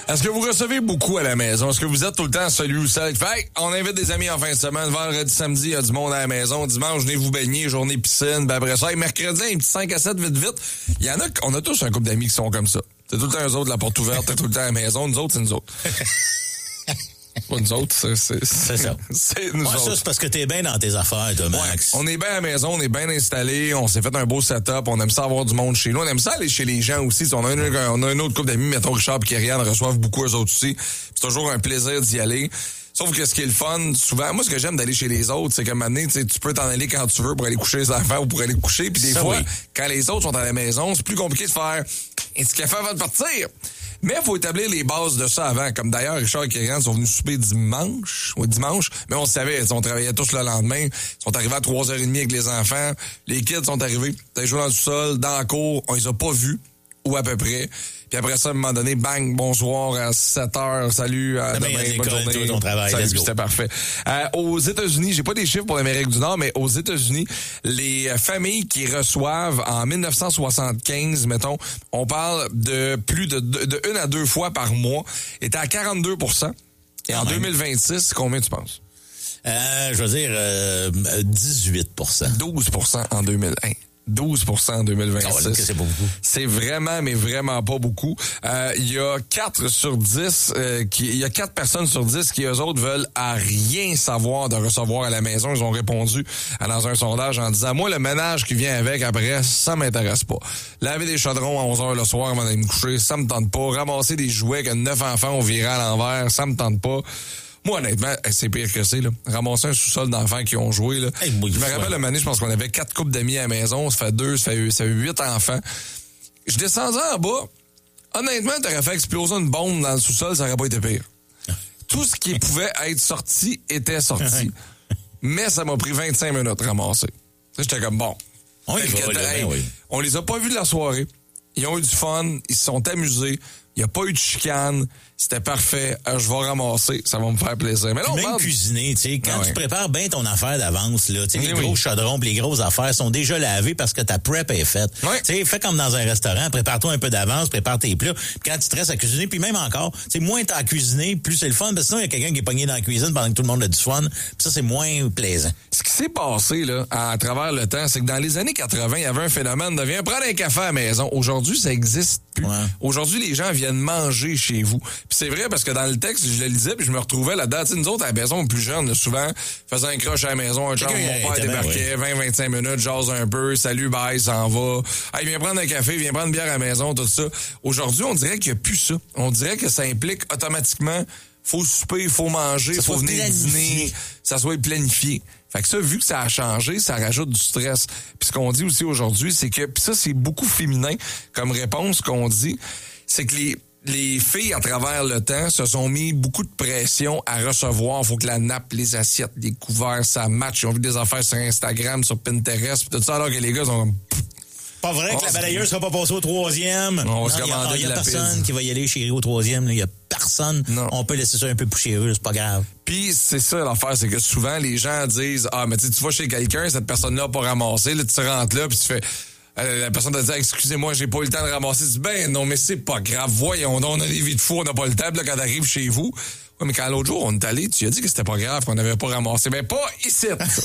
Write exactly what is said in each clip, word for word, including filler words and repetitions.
Est-ce que vous recevez beaucoup à la maison? Est-ce que vous êtes tout le temps celui ou celle qui fait hey, on invite des amis en fin de semaine, vendredi, samedi, il y a du monde à la maison, dimanche, venez vous baigner, journée piscine, ben après ça, hey, mercredi, un petit cinq à sept vite vite. Il y en a, on a tous un couple d'amis qui sont comme ça. C'est tout le temps eux autres, la porte ouverte, t'es tout le temps à la maison, nous autres, c'est nous autres. Pas nous autres, c'est, c'est, c'est ça. C'est nous ouais, autres. Ça, c'est parce que t'es bien dans tes affaires, toi, Max. Ouais, on est bien à la maison, on est bien installé, on s'est fait un beau setup, on aime ça avoir du monde chez nous, on aime ça aller chez les gens aussi. On a, une, on a un autre couple d'amis, mettons Richard et Kyrian, reçoivent beaucoup eux autres aussi. C'est toujours un plaisir d'y aller. Sauf que ce qui est le fun, souvent, moi, ce que j'aime d'aller chez les autres, c'est qu'à un moment donné, tu peux t'en aller quand tu veux pour aller coucher les enfants ou pour aller coucher. Puis des ça, fois, oui. quand les autres sont à la maison, c'est plus compliqué de faire un petit café avant de partir. Mais il faut établir les bases de ça avant. Comme d'ailleurs, Richard et Kyrian sont venus souper dimanche, ou dimanche, mais on savait, on travaillait tous le lendemain. Ils sont arrivés à trois heures trente avec les enfants. Les kids sont arrivés, ils joué dans le sol, dans la cour, on les a pas vus, ou à peu près. Puis après ça, à un moment donné, bang, bonsoir, à sept heures, salut, à demain, demain bonne journée. Tout ton travail, salut, c'était parfait. Euh, aux États-Unis, j'ai pas des chiffres pour l'Amérique du Nord, mais aux États-Unis, les familles qui reçoivent en dix-neuf cent soixante-quinze, mettons, on parle de plus de, de, de une à deux fois par mois, étaient à quarante-deux pour cent. Et en deux mille vingt-six, combien tu penses? Euh, je veux dire, euh, dix-huit pour cent. douze pour cent en deux mille un. douze pour cent en deux mille vingt-six. Oh, c'est pas beaucoup. C'est vraiment, mais vraiment pas beaucoup. Euh, il y a quatre sur dix, euh, qui, il y a quatre personnes sur dix qui, eux autres, veulent à rien savoir de recevoir à la maison. Ils ont répondu à, dans un sondage en disant, moi, le ménage qui vient avec après, ça m'intéresse pas. Laver des chaudrons à onze heures le soir avant d'aller me coucher, ça me tente pas. Ramasser des jouets que neuf enfants ont viré à l'envers, ça me tente pas. Moi, honnêtement, c'est pire que c'est, là. Ramasser un sous-sol d'enfants qui ont joué, là. Hey, oui, je me rappelle, une année, je pense qu'on avait quatre couples d'amis à la maison. Ça fait deux, ça fait, ça fait huit enfants. Je descendais en bas. Honnêtement, t'aurais fait exploser une bombe dans le sous-sol, ça aurait pas été pire. Tout ce qui pouvait être sorti était sorti. Mais ça m'a pris vingt-cinq minutes à ramasser. J'étais comme, bon. On, y va, là, hey, oui. On les a pas vus de la soirée. Ils ont eu du fun. Ils se sont amusés. Il n'y a pas eu de chicane. C'était parfait. Euh, je vais ramasser. Ça va me faire plaisir. Mais là, on même parle... cuisiner, tu sais, quand ah ouais. tu prépares bien ton affaire d'avance, là, tu sais, oui, les oui. gros chaudrons pis les grosses affaires sont déjà lavés parce que ta prep est faite. Oui. Tu sais, fais comme dans un restaurant, prépare-toi un peu d'avance, prépare tes plats. Puis quand tu te restes à cuisiner, puis même encore, tu sais, moins t'as à cuisiner, plus c'est le fun, parce que sinon, il y a quelqu'un qui est pogné dans la cuisine pendant que tout le monde a du fun. Puis ça, c'est moins plaisant. Ce qui s'est passé, là, à, à travers le temps, c'est que dans les années quatre-vingts, il y avait un phénomène de viens prendre un café à la maison. Aujourd'hui, ça existe plus. Ouais. Aujourd'hui, les gens viennent manger chez vous. Puis c'est vrai parce que dans le texte, je le lisais puis je me retrouvais là-dedans. Tu sais, nous autres, à la maison, plus jeunes, là, souvent, faisaient un croche à la maison, un char, mon père débarquait, oui. vingt à vingt-cinq minutes, jase un peu, salut, bye, s'en va. Hey, viens prendre un café, viens prendre une bière à la maison, tout ça. Aujourd'hui, on dirait qu'il n'y a plus ça. On dirait que ça implique automatiquement, faut souper, faut manger, ça faut venir dîner, ça soit planifié. Fait que ça, vu que ça a changé, ça rajoute du stress. Puis ce qu'on dit aussi aujourd'hui, c'est que, puis ça, c'est beaucoup féminin comme réponse qu'on dit, c'est que les les filles, à travers le temps, se sont mis beaucoup de pression à recevoir. Faut que la nappe, les assiettes, les couverts, ça match. Ils ont vu des affaires sur Instagram, sur Pinterest, pis tout ça, alors que les gars sont comme... Pas vrai que la balayeuse sera pas passée au troisième. On va se commander Il y a, y a de la personne pizza. qui va y aller chérie au troisième. Il y a personne. Non. On peut laisser ça un peu poussiéreux, c'est pas grave. Puis c'est ça l'affaire, c'est que souvent les gens disent ah mais tu vas chez quelqu'un, cette personne-là n'a pas ramassé, là tu rentres là puis tu fais euh, la personne te dit excusez-moi j'ai pas eu le temps de ramasser. Tu dis ben non mais c'est pas grave, voyons donc, on a des vies de fou, on n'a pas le temps. Là, quand t'arrives chez vous. Ouais, mais quand l'autre jour on est allé, tu as dit que c'était pas grave, qu'on n'avait pas ramassé. Mais pas ici.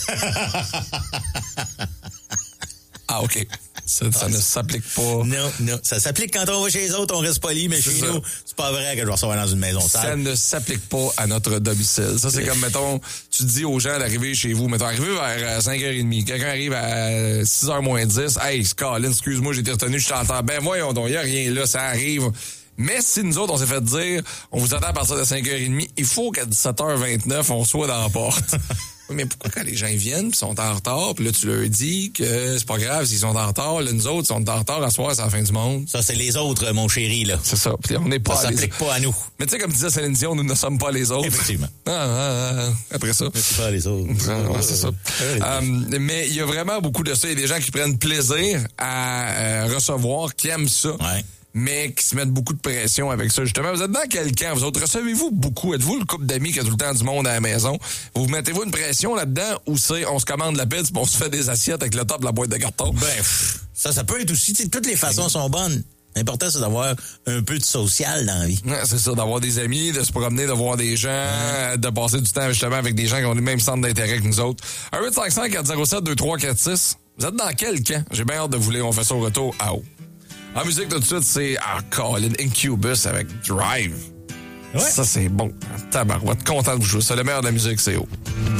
Ah ok. Ça, ça ne s'applique pas. Non, non. Ça s'applique quand on va chez les autres, on reste poli, mais c'est chez ça. Nous, c'est pas vrai que je vais recevoir dans une maison sale. Ça ne s'applique pas à notre domicile. Ça, c'est comme, mettons, tu dis aux gens d'arriver chez vous. Mettons, arriver vers cinq heures trente. Quelqu'un arrive à six heures moins dix. Hey, Colin, excuse-moi, j'ai été retenu, je t'entends. Ben, voyons donc, il n'y a rien là, ça arrive. Mais si nous autres, on s'est fait dire, on vous attend à partir de cinq heures trente, il faut qu'à dix-sept heures vingt-neuf, on soit dans la porte. Oui, mais pourquoi quand les gens viennent pis sont en retard, puis là tu leur dis que c'est pas grave s'ils sont en retard, là nous autres sont en retard à soir, c'est la fin du monde. Ça c'est les autres, mon chéri là. C'est ça. Puis on n'est pas. Ça s'applique les... pas à nous. Mais tu sais comme disait Céline Dion, nous ne sommes pas les autres. Effectivement. Ah, ah, ah, après ça. Mais c'est pas les autres. Ah, ouais, c'est ça. euh, mais il y a vraiment beaucoup de ça. Il y a des gens qui prennent plaisir à euh, recevoir, qui aiment ça. Ouais. Mais qui se mettent beaucoup de pression avec ça. Justement, vous êtes dans quel camp? Vous autres, recevez-vous beaucoup? Êtes-vous le couple d'amis qui a tout le temps du monde à la maison? Vous mettez-vous une pression là-dedans ou c'est on se commande la pizza, on se fait des assiettes avec le top de la boîte de carton? Ben, ça, ça peut être aussi, toutes les façons sont bonnes. L'important, c'est d'avoir un peu de social dans la vie. Ouais, c'est ça, d'avoir des amis, de se promener, de voir des gens, ouais. de passer du temps justement avec des gens qui ont les mêmes centres d'intérêt que nous autres. un huit cinq cinq quatre zéro sept deux trois quatre six. Vous êtes dans quel camp? J'ai bien hâte de vous lire. On fait ça au retour à haut. En musique, tout de suite, c'est ah, Colin Incubus avec Drive. Ouais. Ça, c'est bon. Tabarouette. Content de vous jouer. C'est le meilleur de la musique, c'est haut.